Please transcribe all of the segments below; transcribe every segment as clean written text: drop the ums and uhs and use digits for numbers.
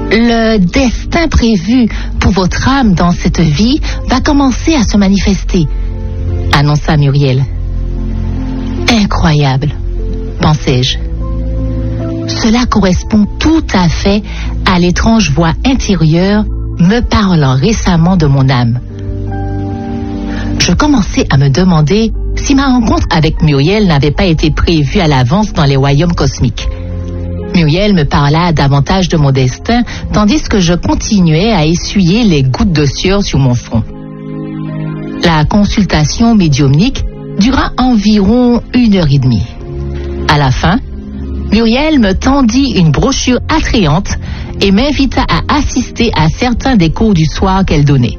Le destin prévu pour votre âme dans cette vie va commencer à se manifester, annonça Muriel. Incroyable, pensai-je. Cela correspond tout à fait à l'étrange voix intérieure me parlant récemment de mon âme. Je commençais à me demander si ma rencontre avec Muriel n'avait pas été prévue à l'avance dans les royaumes cosmiques. Muriel me parla davantage de mon destin, tandis que je continuais à essuyer les gouttes de sueur sur mon front. La consultation médiumnique dura environ 1h30. À la fin, Muriel me tendit une brochure attrayante et m'invita à assister à certains des cours du soir qu'elle donnait.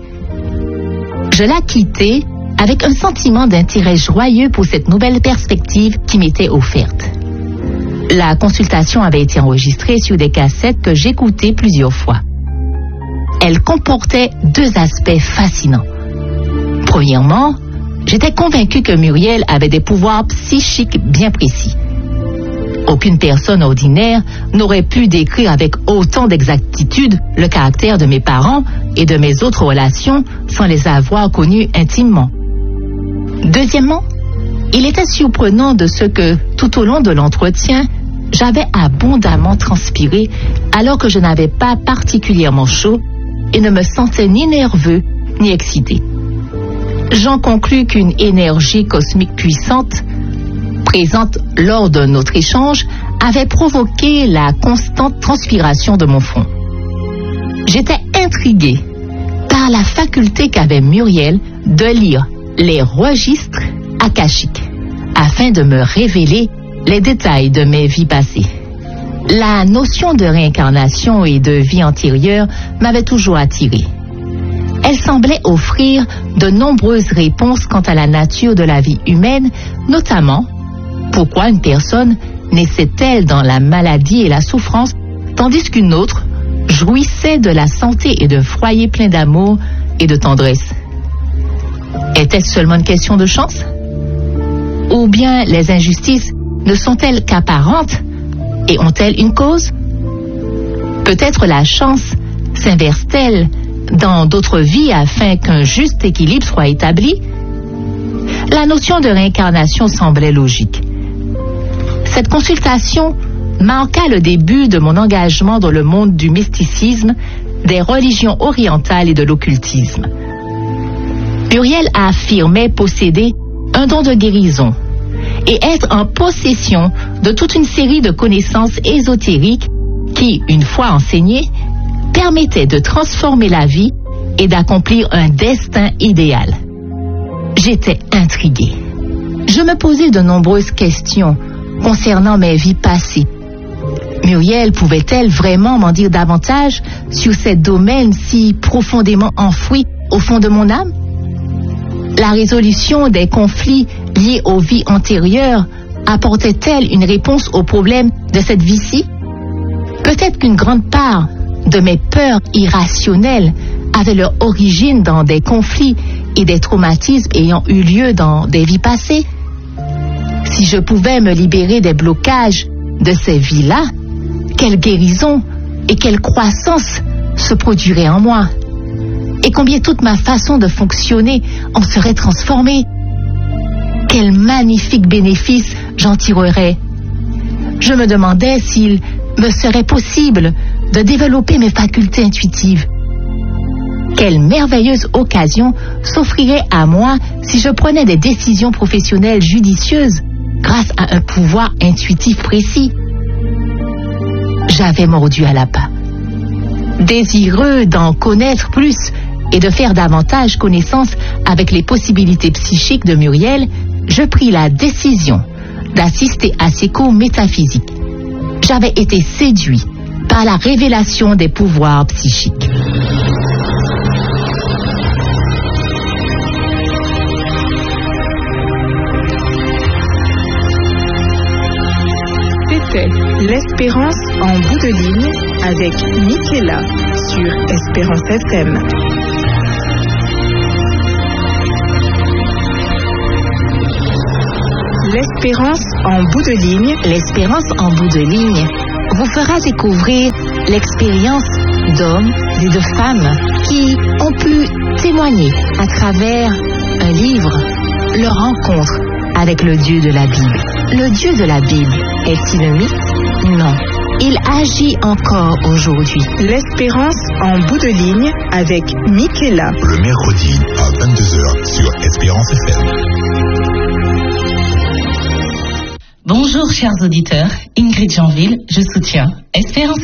Je la quittai avec un sentiment d'intérêt joyeux pour cette nouvelle perspective qui m'était offerte. La consultation avait été enregistrée sur des cassettes que j'écoutais plusieurs fois. Elle comportait 2 aspects fascinants. Premièrement, j'étais convaincue que Muriel avait des pouvoirs psychiques bien précis. Aucune personne ordinaire n'aurait pu décrire avec autant d'exactitude le caractère de mes parents et de mes autres relations sans les avoir connus intimement. Deuxièmement, il était surprenant de ce que, tout au long de l'entretien, j'avais abondamment transpiré alors que je n'avais pas particulièrement chaud et ne me sentais ni nerveux ni excité. J'en conclus qu'une énergie cosmique puissante, présente lors de notre échange, avait provoqué la constante transpiration de mon front. J'étais intriguée par la faculté qu'avait Muriel de lire les registres akashiques afin de me révéler les détails de mes vies passées. La notion de réincarnation et de vie antérieure m'avait toujours attirée. Elle semblait offrir de nombreuses réponses quant à la nature de la vie humaine, notamment pourquoi une personne naissait-elle dans la maladie et la souffrance, tandis qu'une autre jouissait de la santé et d'un foyer plein d'amour et de tendresse. Était-ce seulement une question de chance? Ou bien les injustices ne sont-elles qu'apparentes et ont-elles une cause? Peut-être la chance s'inverse-t-elle dans d'autres vies afin qu'un juste équilibre soit établi? La notion de réincarnation semblait logique. Cette consultation marqua le début de mon engagement dans le monde du mysticisme, des religions orientales et de l'occultisme. Muriel affirmait posséder un don de guérison et être en possession de toute une série de connaissances ésotériques qui, une fois enseignées, permettaient de transformer la vie et d'accomplir un destin idéal. J'étais intriguée. Je me posais de nombreuses questions concernant mes vies passées. Muriel pouvait-elle vraiment m'en dire davantage sur ces domaines si profondément enfouis au fond de mon âme? La résolution des conflits liés aux vies antérieures apportait-elle une réponse aux problèmes de cette vie-ci? Peut-être qu'une grande part de mes peurs irrationnelles avait leur origine dans des conflits et des traumatismes ayant eu lieu dans des vies passées. Si je pouvais me libérer des blocages de ces vies-là, quelle guérison et quelle croissance se produirait en moi? Et combien toute ma façon de fonctionner en serait transformée? Quel magnifique bénéfice j'en tirerais? Je me demandais s'il me serait possible de développer mes facultés intuitives. Quelle merveilleuse occasion s'offrirait à moi si je prenais des décisions professionnelles judicieuses grâce à un pouvoir intuitif précis. J'avais mordu à l'appât. Désireux d'en connaître plus et de faire davantage connaissance avec les possibilités psychiques de Muriel, je pris la décision d'assister à ses cours métaphysiques. J'avais été séduit par la révélation des pouvoirs psychiques. C'était l'Espérance en bout de ligne avec Michaela sur Espérance FM. L'Espérance en bout de ligne. L'Espérance en bout de ligne vous fera découvrir l'expérience d'hommes et de femmes qui ont pu témoigner à travers un livre leur rencontre avec le Dieu de la Bible. Le Dieu de la Bible est-il un mythe? Non. Il agit encore aujourd'hui. L'espérance en bout de ligne avec Michaela. Le mercredi à 22h sur Espérance FM. Bonjour chers auditeurs, Ingrid Janville, je soutiens Espérance